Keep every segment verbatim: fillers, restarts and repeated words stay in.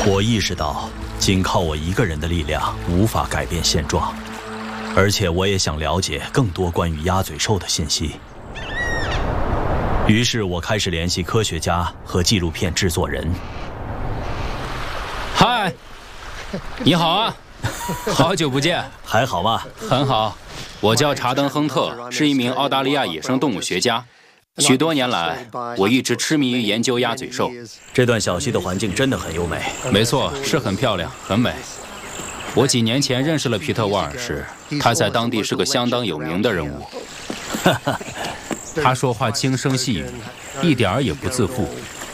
我意识到，仅靠我一个人的力量无法改变现状，而且我也想了解更多关于鸭嘴兽的信息。于是我开始联系科学家和纪录片制作人。 嗨，你好啊，好久不见， 还好吗？ 很好，我叫查登·亨特，是一名澳大利亚野生动物学家。许多年来，我一直痴迷于研究鸭嘴兽。 这段小溪的环境真的很优美。 没错，是很漂亮，很美。我几年前认识了皮特·沃尔什，他在当地是个相当有名的人物。他说话轻声细语，一点儿也不自负。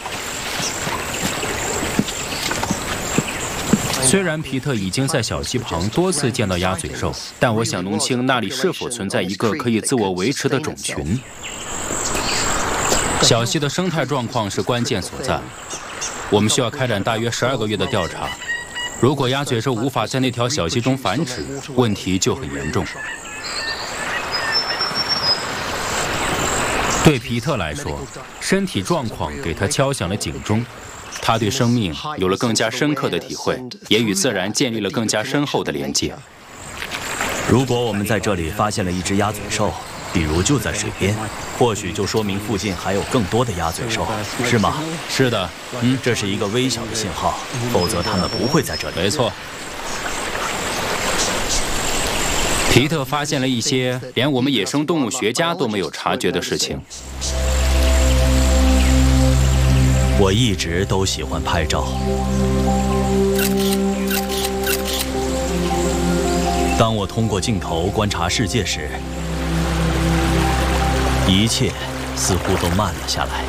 虽然皮特已经在小溪旁多次见到鸭嘴兽，但我想弄清那里是否存在一个可以自我维持的种群。小溪的生态状况是关键所在，我们需要开展大约十二个月的调查。如果鸭嘴兽无法在那条小溪中繁殖，问题就很严重。对皮特来说，身体状况给他敲响了警钟，他对生命有了更加深刻的体会，也与自然建立了更加深厚的连接。 如果我们在这里发现了一只鸭嘴兽，比如就在水边，或许就说明附近还有更多的鸭嘴兽，是吗？ 是的， 嗯，这是一个微小的信号，否则它们不会在这里。 没错。皮特发现了一些连我们野生动物学家都没有察觉的事情。 我一直都喜欢拍照。当我通过镜头观察世界时，一切似乎都慢了下来。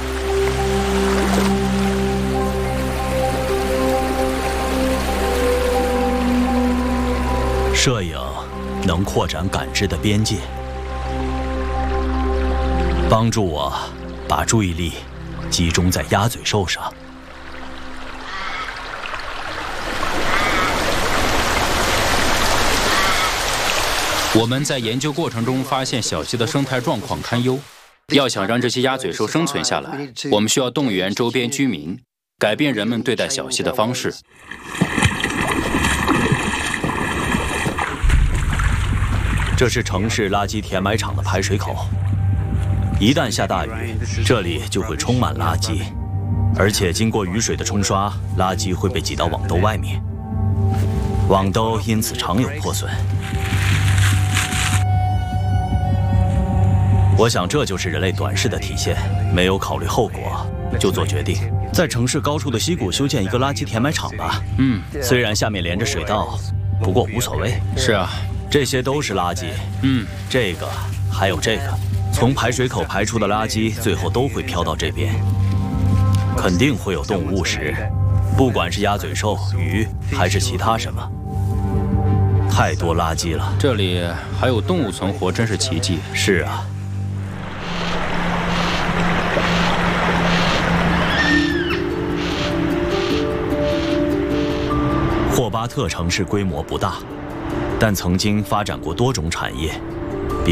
摄影能扩展感知的边界，帮助我把注意力集中在鸭嘴兽上。 我们在研究过程中发现小溪的生态状况堪忧。要想让这些鸭嘴兽生存下来，我们需要动员周边居民，改变人们对待小溪的方式。 这是城市垃圾填埋场的排水口，一旦下大雨，这里就会充满垃圾，而且经过雨水的冲刷，垃圾会被挤到网兜外面，网兜因此常有破损。我想这就是人类短视的体现，没有考虑后果就做决定。在城市高处的溪谷修建一个垃圾填埋场吧。 嗯， 虽然下面连着水道，不过无所谓。 是啊， 这些都是垃圾。 嗯， 这个还有这个，从排水口排出的垃圾，最后都会飘到这边，肯定会有动物误食，不管是鸭嘴兽、鱼还是其他什么。太多垃圾了。 这里还有动物存活，真是奇迹。 是啊。霍巴特城市规模不大，但曾经发展过多种产业，